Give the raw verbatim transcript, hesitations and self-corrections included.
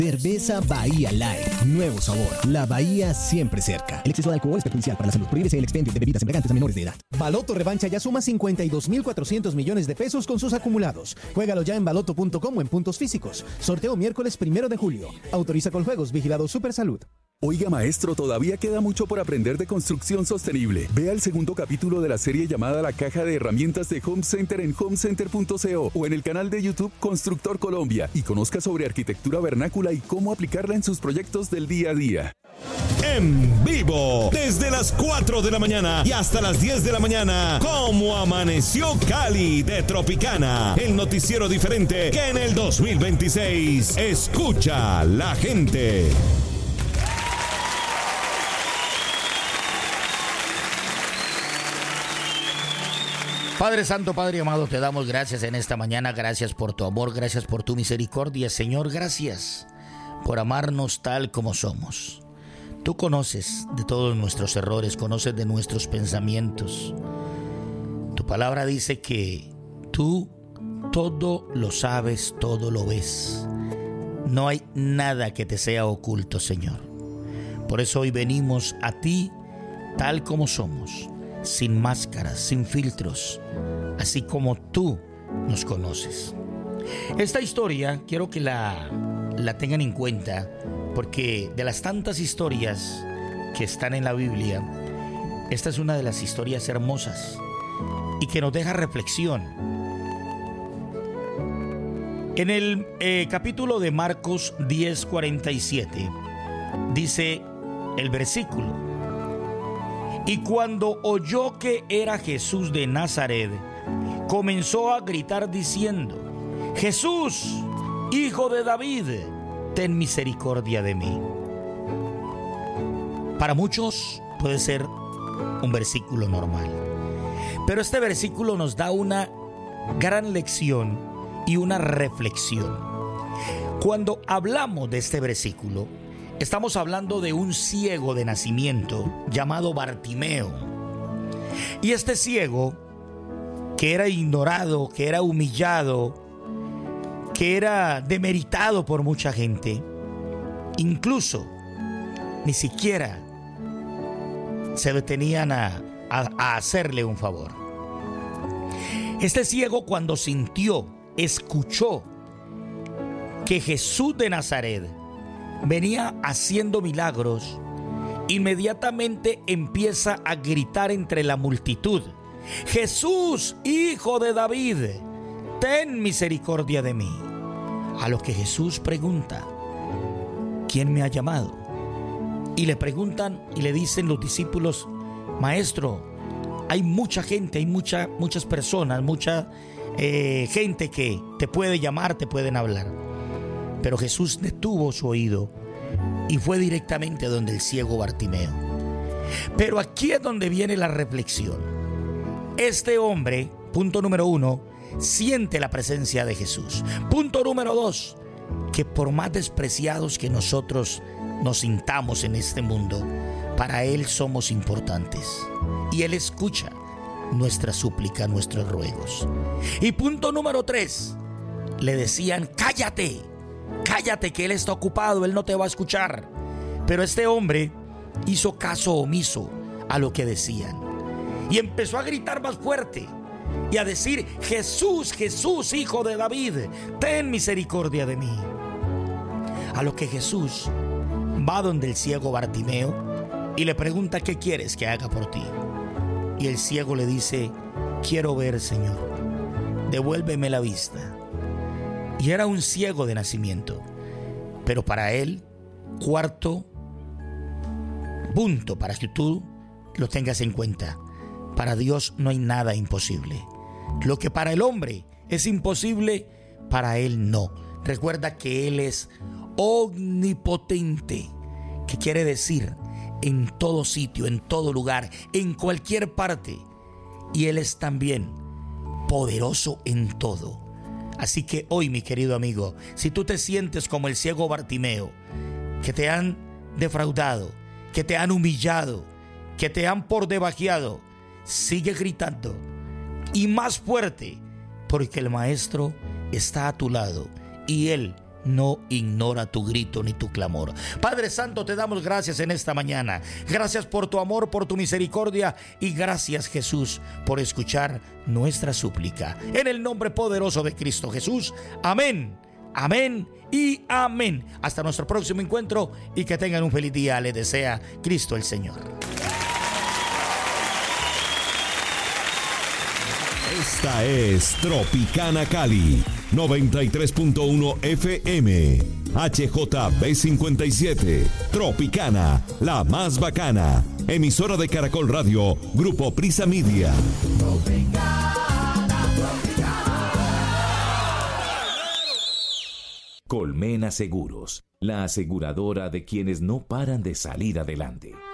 Cerveza Bahía Light, nuevo sabor. La Bahía siempre cerca. El exceso de alcohol es perjudicial para la salud. Prohíbese el expendio de bebidas embriagantes a menores de edad. Baloto Revancha ya suma cincuenta y dos mil cuatrocientos millones de pesos con sus acumulados. Juégalo ya en baloto punto com o en puntos físicos. Sorteo miércoles primero de julio. Autoriza con juegos. Vigilado Supersalud. Oiga, maestro, todavía queda mucho por aprender de construcción sostenible. Vea el segundo capítulo de la serie llamada La Caja de Herramientas de Home Center en home center punto co o en el canal de YouTube Constructor Colombia y conozca sobre arquitectura vernácula y cómo aplicarla en sus proyectos del día a día. En vivo, desde las cuatro de la mañana y hasta las diez de la mañana, como amaneció Cali de Tropicana, el noticiero diferente que en el dos mil veintiséis escucha la gente. Padre Santo, Padre amado, te damos gracias en esta mañana, gracias por tu amor, gracias por tu misericordia. Señor, gracias por amarnos tal como somos. Tú conoces de todos nuestros errores, conoces de nuestros pensamientos. Tu palabra dice que tú todo lo sabes, todo lo ves. No hay nada que te sea oculto, Señor. Por eso hoy venimos a ti tal como somos, sin máscaras, sin filtros, así como tú nos conoces. Esta historia quiero que la, la tengan en cuenta, porque de las tantas historias que están en la Biblia, esta es una de las historias hermosas y que nos deja reflexión. En el eh, capítulo de Marcos diez cuarenta y siete dice el versículo: y cuando oyó que era Jesús de Nazaret, comenzó a gritar diciendo: Jesús, hijo de David, ten misericordia de mí. Para muchos puede ser un versículo normal, pero este versículo nos da una gran lección y una reflexión. Cuando hablamos de este versículo, estamos hablando de un ciego de nacimiento llamado Bartimeo. Y este ciego, que era ignorado, que era humillado, que era demeritado por mucha gente, incluso ni siquiera se detenían a, a, a hacerle un favor. Este ciego, cuando sintió, escuchó que Jesús de Nazaret venía haciendo milagros, inmediatamente empieza a gritar entre la multitud: Jesús, hijo de David, ten misericordia de mí. A lo que Jesús pregunta: ¿quién me ha llamado? Y le preguntan y le dicen los discípulos: Maestro, hay mucha gente, hay mucha, muchas personas, mucha eh, gente que te puede llamar, te pueden hablar. Pero Jesús detuvo su oído y fue directamente donde el ciego Bartimeo. Pero aquí es donde viene la reflexión. Este hombre, punto número uno, siente la presencia de Jesús. Punto número dos, que por más despreciados que nosotros nos sintamos en este mundo, para Él somos importantes. Y Él escucha nuestra súplica, nuestros ruegos. Y punto número tres, le decían: cállate. Cállate, que Él está ocupado, Él no te va a escuchar. Pero este hombre hizo caso omiso a lo que decían y empezó a gritar más fuerte y a decir: Jesús, Jesús, hijo de David, ten misericordia de mí. A lo que Jesús va donde el ciego Bartimeo y le pregunta: ¿qué quieres que haga por ti? Y el ciego le dice: quiero ver, Señor, devuélveme la vista. Y era un ciego de nacimiento. Pero para él, cuarto punto, para que tú lo tengas en cuenta: para Dios no hay nada imposible. Lo que para el hombre es imposible, para Él no. Recuerda que Él es omnipotente, que quiere decir en todo sitio, en todo lugar, en cualquier parte. Y Él es también poderoso en todo. Así que hoy, mi querido amigo, si tú te sientes como el ciego Bartimeo, que te han defraudado, que te han humillado, que te han por debajeado, sigue gritando y más fuerte, porque el Maestro está a tu lado y Él no ignora tu grito ni tu clamor. Padre Santo, te damos gracias en esta mañana. Gracias por tu amor, por tu misericordia, y gracias, Jesús, por escuchar nuestra súplica. En el nombre poderoso de Cristo Jesús. Amén, amén y amén. Hasta nuestro próximo encuentro y que tengan un feliz día. Les desea Cristo el Señor. Esta es Tropicana Cali, noventa y tres punto uno F M, H J B cincuenta y siete, Tropicana, la más bacana, emisora de Caracol Radio, Grupo Prisa Media. Tropicana, Tropicana. Colmena Seguros, la aseguradora de quienes no paran de salir adelante.